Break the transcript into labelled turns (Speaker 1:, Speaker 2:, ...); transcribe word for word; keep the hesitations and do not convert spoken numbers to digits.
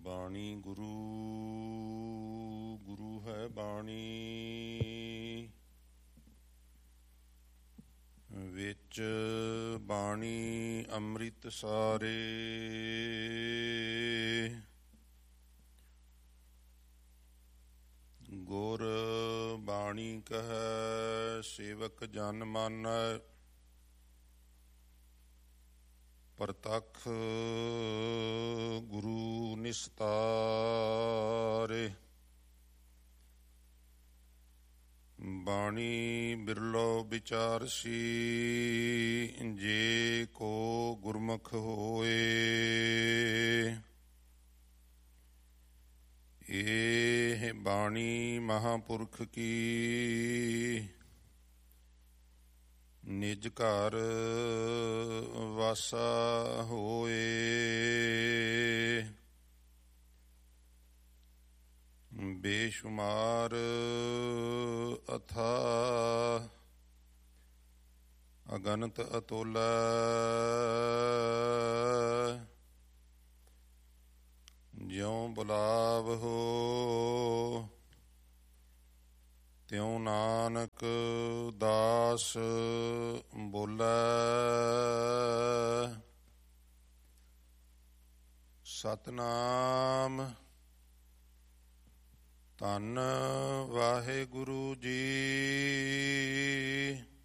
Speaker 1: ਬਾਣੀ ਗੁਰੂ ਗੁਰੂ ਹੈ ਬਾਣੀ, ਵਿੱਚ ਬਾਣੀ ਅੰਮ੍ਰਿਤ ਸਾਰੇ। ਗੁਰ ਬਾਣੀ ਕਹੈ ਸੇਵਕ ਜਨ ਮਾਨੈ, ਪ੍ਰਤੱਖ ਗੁਰੂ ਨਿਸਤਾਰੇ। ਬਾਣੀ ਬਿਰਲੋ ਵਿਚਾਰਸੀ, ਜੇ ਕੋ ਗੁਰਮੁਖ ਹੋਏ। ਇਹ ਬਾਣੀ ਮਹਾਂਪੁਰਖ ਕੀ, ਨਿਜ ਘਰ ਵਾਸਾ ਹੋਏ। ਬੇਸ਼ੁਮਾਰ ਅਥਾਹ ਅਗਨਤ ਅਤੁਲੈ, ਜਿਉ ਬੁਲਾਵ ਹੋ ਤਿਉ ਨਾਨਕ ਦਾਸ ਬੋਲੈ। ਸਤਿਨਾਮ ਧੰਨ ਵਾਹਿਗੁਰੂ ਜੀ।